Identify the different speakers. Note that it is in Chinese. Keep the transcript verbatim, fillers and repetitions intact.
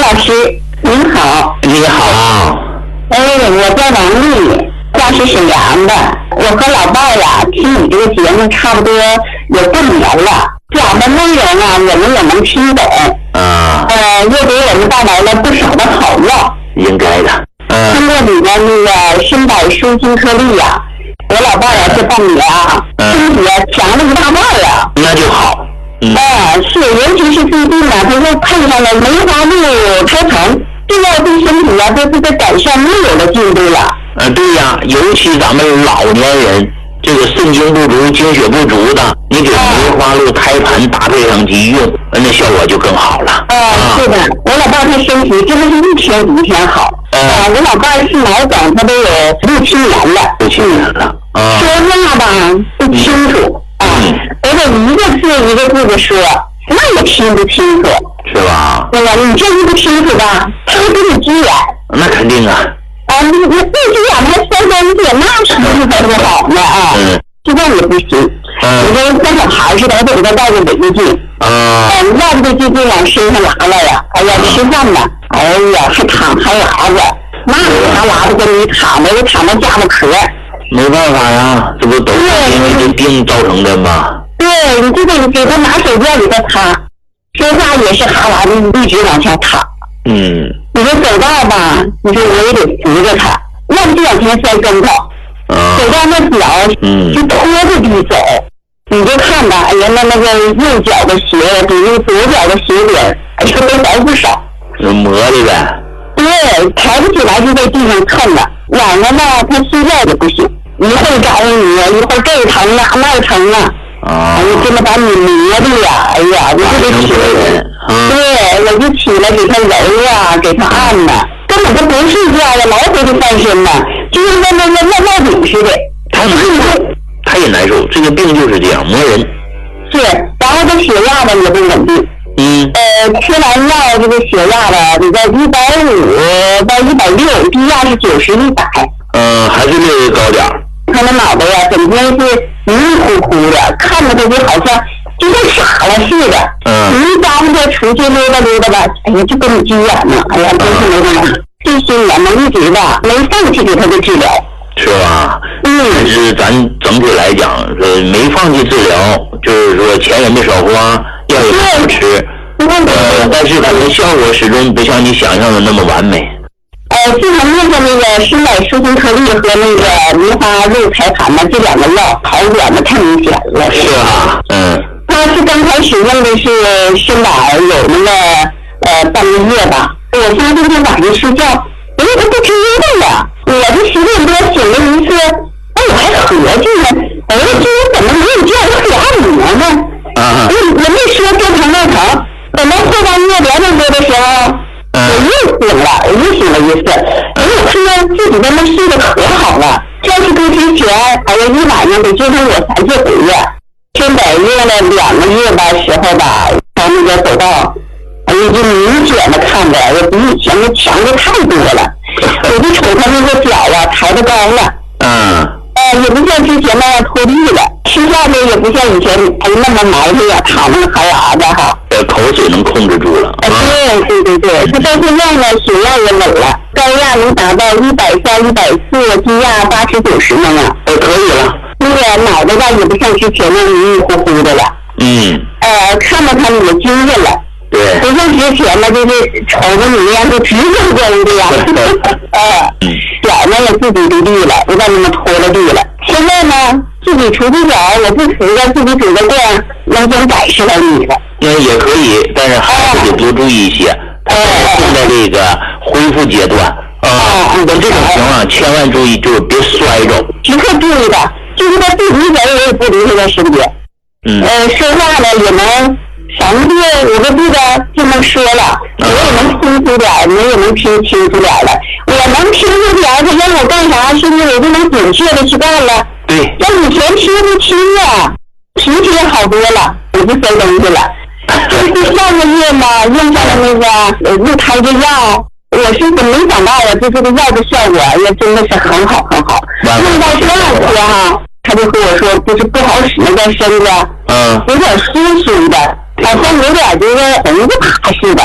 Speaker 1: 老师您好。
Speaker 2: 你好。
Speaker 1: 哎，我叫王丽，家是沈阳的。我和老伴儿呀听你这个节目差不多有半年了，讲的内容啊我们也能听懂。
Speaker 2: 啊。
Speaker 1: 呃，又给我们带来了不少的好药。
Speaker 2: 应该的。嗯。
Speaker 1: 通过你的那个身百舒筋颗粒呀，我老伴儿呀这半年啊，身体啊强了一大半啊。
Speaker 2: 那就好。嗯。
Speaker 1: 啊，是，尤其是最近呢，他又碰上了梅花鹿开棚，这药对身体啊都是在改善又有了进步了。
Speaker 2: 呃，对呀，尤其咱们老年人，这个肾精不足、精血不足的，你给梅花鹿胎盘搭配上去用，那效果就更好了。
Speaker 1: 啊，是的，我老伴儿他身体真的是一天比一天好。啊，我老伴儿是脑梗，他都有六七年了。
Speaker 2: 六七年了。啊。
Speaker 1: 说话吧不清楚。啊，而且一个字一个字的说，那也听不清楚，
Speaker 2: 是吧？
Speaker 1: 对吧？你这一不清楚吧，他给你急眼。
Speaker 2: 那肯定啊。
Speaker 1: 啊，你你不急眼还塞东西，那是不是不好呢？啊，嗯，这样也不行。嗯，你跟跟小孩似的，还得给他带个围巾。啊。要不就就这往身上拉拉呀，哎呀，吃饭呢，哎呀，还躺还拉着，那还拉着跟你躺着，就躺到家里壳。
Speaker 2: 没办法呀，这不都是因为这病造成的吗？
Speaker 1: 对，你就得给他拿手绢给他擦，说话也是哈喇子一直往下淌。
Speaker 2: 嗯。
Speaker 1: 你说走道吧，你说我也得扶着他，要不这两天摔跟头，啊、走到那脚，嗯，就拖着地走。你就看吧，哎呀，那那个右脚的鞋比那左脚的鞋底儿，哎呀，都薄不少。
Speaker 2: 就磨的呗。
Speaker 1: 对，抬不起来就在地上蹭了。晚上呢，他睡觉也不行。一会儿找你，一会儿这儿疼啊，那儿疼啊，哎呀，真的把你磨的呀，哎呀，我就得起来，对，我就起来给他揉啊，给他按呐，根本就不睡觉呀，来回的翻身呐，就跟那那那那烙饼似的。
Speaker 2: 他难受，他也难受，这个病就是这样磨人。
Speaker 1: 是，然后这血压呢也不稳定。嗯。呃，吃完药这个血压呢，你在一百五到一百六，低压是九十一百。
Speaker 2: 嗯，还是略微高点儿。
Speaker 1: 他那脑袋呀，整天是迷迷糊糊的，看着他就好像就像傻了似的。嗯。你一张着出去溜达溜达吧，哎呀，就跟你急眼呢。哎呀，真是没办法。这些年呢，一直吧没放弃给他的治疗。
Speaker 2: 是吧？嗯。但是咱整体来讲，呃，没放弃治疗，就是说钱也没少花，药也没少吃。呃，但是可能效果始终不像你想象的那么完美。
Speaker 1: 呃，自从用的那个身百舒筋颗粒和那个梅花鹿胎盘呢，这两个药好转的太明显了。
Speaker 2: 是啊，嗯。
Speaker 1: 他是刚开始用的是身百有那个呃半个月吧，我发现他晚上睡觉，哎，他不知道了。我这十点多醒了一次，哎，我还合计呢，哎，今天怎么没有叫他给按摩呢？啊。我我没说这疼那疼，等到后半夜两点多的时候。我又醒了，我又醒了一次，哎，我看到自己在那睡得可好了。要是搁之前，哎呀，一晚上得折腾我三四回呀。身百用了两个月吧时候吧，他那个走道，哎呀，就明显的看着，我比以前的强的太多了。我就瞅他那个脚啊，抬得高了。嗯。呃，也不像之前那样拖地了，吃饭呢也不像以前哎那么埋汰呀，躺那哈喇子哈。
Speaker 2: 呃，口水能控制住了。
Speaker 1: 啊，对对对对，他到现在呢，血压也稳了，高压能达到一百三、一百四，低压八十九十那样。
Speaker 2: 呃，可以了。
Speaker 1: 那个脑袋吧也不像之前那迷迷糊糊的了。嗯。呃，看到他你的精神了。对。不像之前呢，就是瞅着你呀，就直愣愣的呀。呃，脚呢也自己离地了，不再那么拖了地了。现在呢，自己出去脚，我不扶着，自己走得惯，能真改善了你了。
Speaker 2: 那也可以，但是还是得多注意一些。他现在这个恢复阶段啊，遇到这种情况千万注意，就是别摔着。
Speaker 1: 时刻注意的，就是他自己人我也不离他在身边。嗯。呃，说话呢也能三个五个字的就能说了，我也能听出点，你也能听清楚点了。我能听出点，他让我干啥，是不是我就能准确的去干了？
Speaker 2: 对。
Speaker 1: 要以前听不清啊，脾气也好多了，我就塞东西了。就是上个月嘛，用上了那个呃鹿胎的药，我是怎么没想到啊？就这个药的效果也真的是很好很好。用到第二天哈，他就和我说，就是不好使那个身子，嗯，有点酥酥的，好像有点这个红不爬似的。